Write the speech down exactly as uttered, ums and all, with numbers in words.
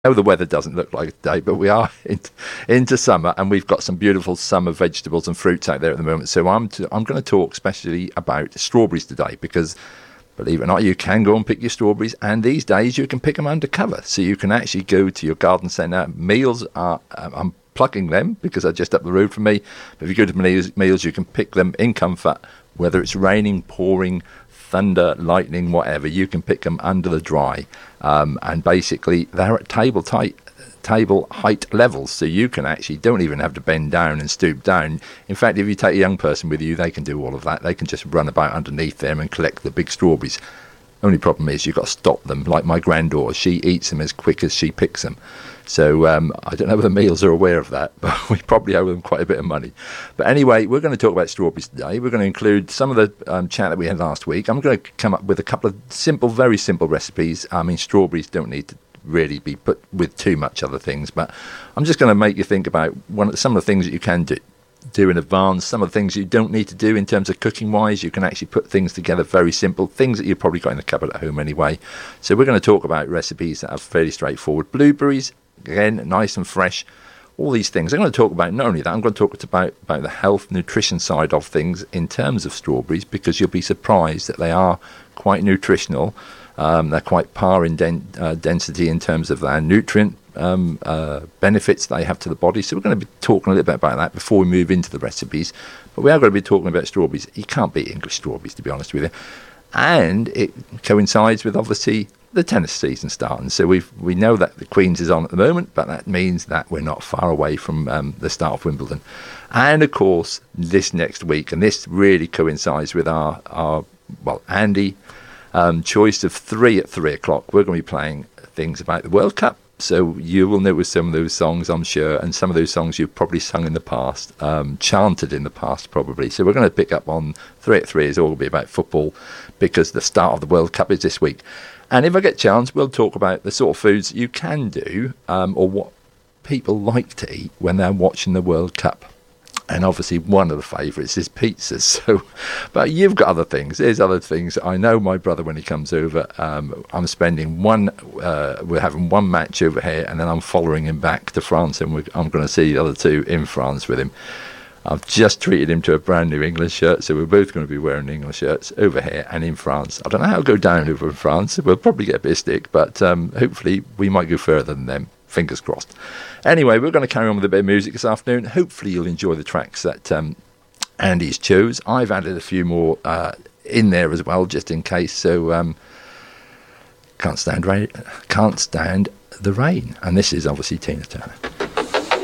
know the weather doesn't look like a day, but we are in, into summer, and we've got some beautiful summer vegetables and fruits out there at the moment. So I'm to, I'm going to talk especially about strawberries today, because believe it or not, you can go and pick your strawberries, and these days you can pick them undercover. So you can actually go to your garden centre. Meals are, um, I'm plugging them because they're just up the road from me. But if you go to Meals, Meals, you can pick them in comfort, whether it's raining, pouring, thunder, lightning, whatever. You can pick them under the dry, um, and basically they're at table tight, table height levels, so you can actually don't even have to bend down and stoop down. In fact, if you take a young person with you, they can do all of that. They can just run about underneath them and collect the big strawberries. Only problem is you've got to stop them. Like my granddaughter, she eats them as quick as she picks them. So um, I don't know whether Meals are aware of that, but we probably owe them quite a bit of money. But anyway, we're going to talk about strawberries today. We're going to include some of the um, chat that we had last week. I'm going to come up with a couple of simple, very simple recipes. I mean, strawberries don't need to really be put with too much other things, but I'm just going to make you think about one, some of the things that you can do. do in advance, some of the things you don't need to do in terms of cooking wise. You can actually put things together very simple, things that you've probably got in the cupboard at home anyway. So we're going to talk about recipes that are fairly straightforward. Blueberries, again, nice and fresh, all these things. I'm going to talk about not only that, I'm going to talk about, about the health, nutrition side of things in terms of strawberries, because you'll be surprised that they are quite nutritional. Um, they're quite par in den- uh, density in terms of their nutrient um, uh, benefits they have to the body. So we're going to be talking a little bit about that before we move into the recipes. But we are going to be talking about strawberries. You can't beat English strawberries, to be honest with you. And it coincides with, obviously, the tennis season starting. So we we know that the Queen's is on at the moment, but that means that we're not far away from um, the start of Wimbledon. And, of course, this next week, and this really coincides with our, our well, Andy... Um, choice of three at three o'clock. We're going to be playing things about the World Cup, so you will know with some of those songs, I'm sure, and some of those songs you've probably sung in the past, um, chanted in the past probably. So we're going to pick up on three at three. It's all going to be about football, because the start of the World Cup is this week. And if I get a chance, we'll talk about the sort of foods you can do, um, or what people like to eat when they're watching the World Cup. And obviously one of the favourites is pizzas. So, but you've got other things. There's other things. I know my brother, when he comes over, um, I'm spending one, uh, we're having one match over here, and then I'm following him back to France, and we're, I'm going to see the other two in France with him. I've just treated him to a brand new English shirt, so we're both going to be wearing English shirts over here and in France. I don't know how it'll go down over in France. We'll probably get a bit of stick, but um, hopefully we might go further than them. Fingers crossed. Anyway, we're going to carry on with a bit of music this afternoon. Hopefully you'll enjoy the tracks that um, Andy's chose. I've added a few more uh, in there as well, just in case. So um, can't stand rain, can't stand the rain. And this is obviously Tina Turner.